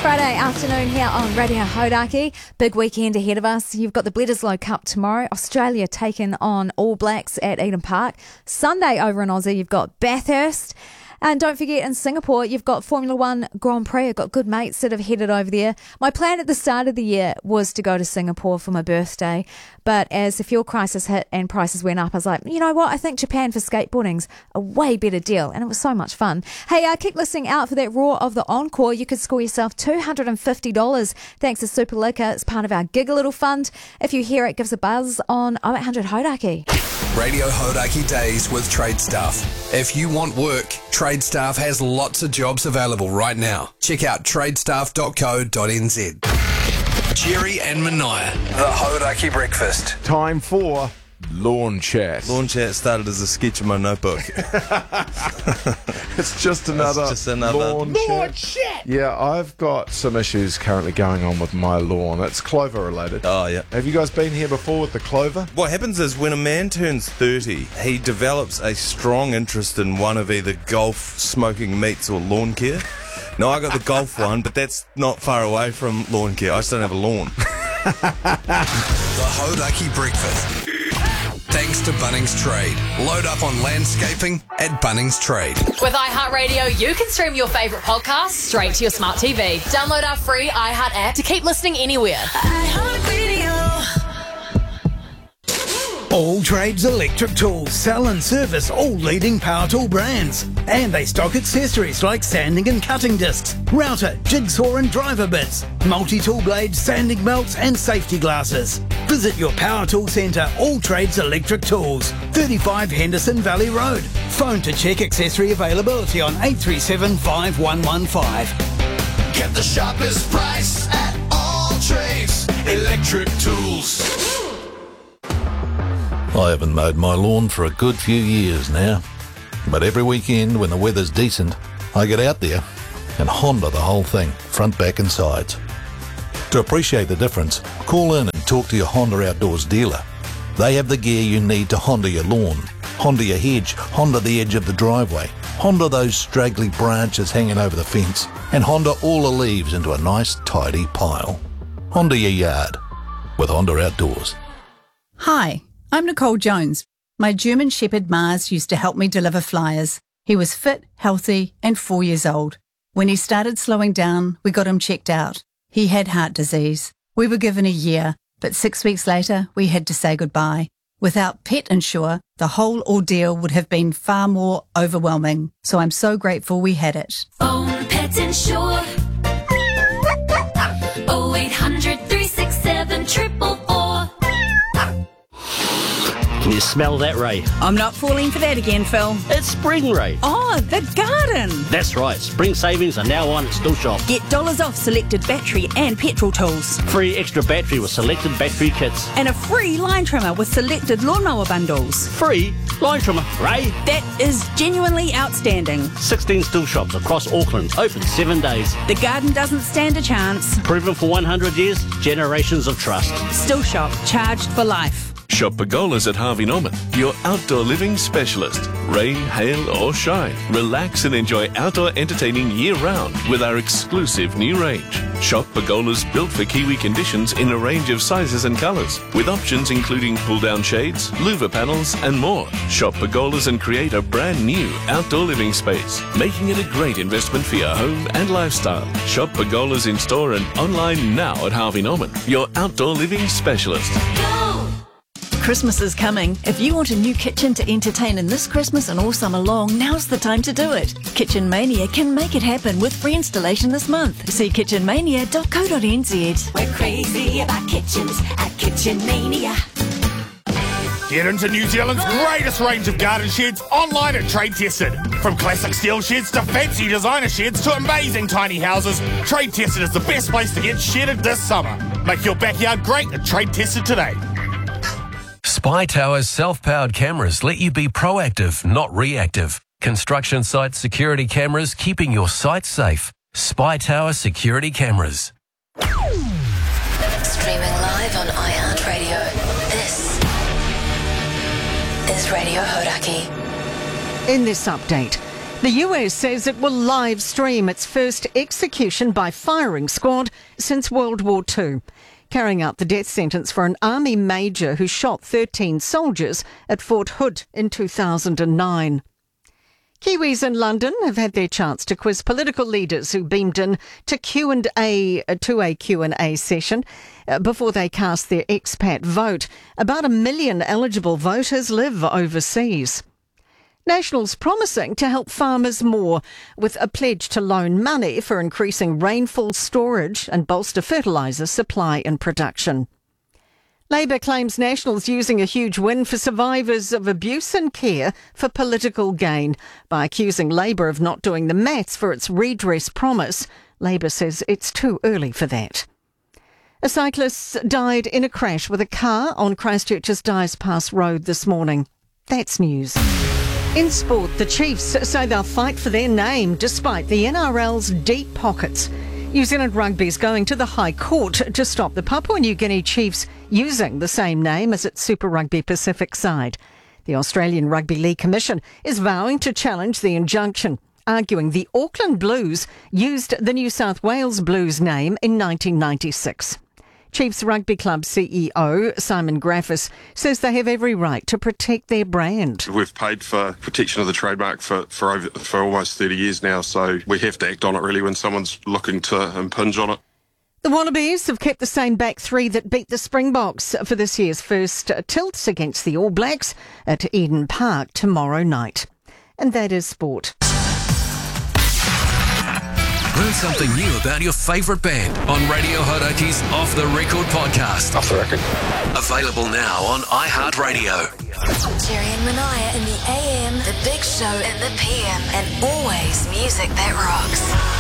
Friday afternoon here on Radio Hodaki. Big weekend ahead of us. You've got the Bledisloe Cup tomorrow. Australia taking on All Blacks at Eden Park. Sunday over in Aussie, you've got Bathurst. And don't forget, in Singapore, you've got Formula One Grand Prix. I've got good mates that have headed over there. My plan at the start of the year was to go to Singapore for my birthday. But as the fuel crisis hit and prices went up, I was like, you know what? I think Japan for skateboarding's a way better deal. And it was so much fun. Hey, keep listening out for that Roar of the Encore. You could score yourself $250 thanks to Super Liquor. It's part of our Gig a Little Fund. If you hear it, give us a buzz on 0800 Hodaki. Radio Hodaki Days with Trade Staff. If you want work, Trade Staff has lots of jobs available right now. Check out tradestaff.co.nz. Jerry and Mania, the Hodaki Breakfast. Time for Lawn Chat. Lawn Chat started as a sketch in my notebook. It's just another lawn chat. Yeah, I've got some issues currently going on with my lawn. It's clover related. Oh, yeah. Have you guys been here before with the clover? What happens is when a man turns 30, he develops a strong interest in one of either golf, smoking meats, or lawn care. Now, I got the golf one, but that's not far away from lawn care. I just don't have a lawn. The Hodaki Breakfast. Thanks to Bunnings Trade. Load up on landscaping at Bunnings Trade. With iHeartRadio, you can stream your favourite podcasts straight to your smart TV. Download our free iHeart app to keep listening anywhere. iHeartRadio. All Trades Electric Tools sell and service all leading power tool brands. And they stock accessories like sanding and cutting discs, router, jigsaw and driver bits, multi-tool blades, sanding belts and safety glasses. Visit your power tool centre, All Trades Electric Tools, 35 Henderson Valley Road. Phone to check accessory availability on 837 5115. Get the sharpest price at All Trades Electric Tools. I haven't mowed my lawn for a good few years now, but every weekend when the weather's decent, I get out there and Honda the whole thing, front, back and sides. To appreciate the difference, call in and talk to your Honda Outdoors dealer. They have the gear you need to Honda your lawn, Honda your hedge, Honda the edge of the driveway, Honda those straggly branches hanging over the fence, and Honda all the leaves into a nice tidy pile. Honda your yard with Honda Outdoors. Hi, I'm Nicole Jones. My German Shepherd Mars used to help me deliver flyers. He was fit, healthy and 4 years old. When he started slowing down, we got him checked out. He had heart disease. We were given a year, but 6 weeks later, we had to say goodbye. Without Pet Insure, the whole ordeal would have been far more overwhelming. So I'm so grateful we had it. Phone Pet Insure. 0800 367 444. Can you smell that, Ray? I'm not falling for that again, Phil. It's spring, Ray. Oh, the garden. That's right. Spring savings are now on at Still Shop. Get dollars off selected battery and petrol tools. Free extra battery with selected battery kits. And a free line trimmer with selected lawnmower bundles. Free line trimmer, Ray. That is genuinely outstanding. 16 Still Shops across Auckland. Open 7 days. The garden doesn't stand a chance. Proven for 100 years. Generations of trust. Still Shop. Charged for life. Shop Pergolas at Harvey Norman, your outdoor living specialist. Rain, hail or shine, relax and enjoy outdoor entertaining year-round with our exclusive new range. Shop Pergolas built for Kiwi conditions in a range of sizes and colours, with options including pull-down shades, louver panels and more. Shop Pergolas and create a brand new outdoor living space, making it a great investment for your home and lifestyle. Shop Pergolas in store and online now at Harvey Norman, your outdoor living specialist. Christmas is coming. If you want a new kitchen to entertain in this Christmas and all summer long, now's the time to do it. Kitchen Mania can make it happen with free installation this month. See kitchenmania.co.nz. We're crazy about kitchens at Kitchen Mania. Get into New Zealand's greatest range of garden sheds online at Trade Tested. From classic steel sheds to fancy designer sheds to amazing tiny houses, Trade Tested is the best place to get shedded this summer. Make your backyard great at Trade Tested today. Spy Tower's self-powered cameras let you be proactive, not reactive. Construction site security cameras keeping your site safe. Spy Tower security cameras. Streaming live on iHeartRadio. This is Radio Hodaki. In this update, The US says it will live stream its first execution by firing squad since World War II, carrying out the death sentence for an army major who shot 13 soldiers at Fort Hood in 2009. Kiwis in London have had their chance to quiz political leaders who beamed in to a Q&A session before they cast their expat vote. About 1 million eligible voters live overseas. Nationals promising to help farmers more with a pledge to loan money for increasing rainfall storage and bolster fertiliser supply and production. Labour claims Nationals using a huge win for survivors of abuse and care for political gain by accusing Labour of not doing the maths for its redress promise. Labour says it's too early for that. A cyclist died in a crash with a car on Christchurch's Dyes Pass Road this morning. That's news. In sport, the Chiefs say they'll fight for their name despite the NRL's deep pockets. New Zealand Rugby is going to the High Court to stop the Papua New Guinea Chiefs using the same name as its Super Rugby Pacific side. The Australian Rugby League Commission is vowing to challenge the injunction, arguing the Auckland Blues used the New South Wales Blues name in 1996. Chiefs Rugby Club CEO Simon Graffis says they have every right to protect their brand. We've paid for protection of the trademark for almost 30 years now, so we have to act on it really when someone's looking to impinge on it. The Wallabies have kept the same back three that beat the Springboks for this year's first tilts against the All Blacks at Eden Park tomorrow night. And that is sport. Learn something new about your favourite band on Radio Horaki's Off The Record podcast. Off the record. Available now on iHeartRadio. Jerry and Manaya in the AM, the Big Show in the PM, and always music that rocks.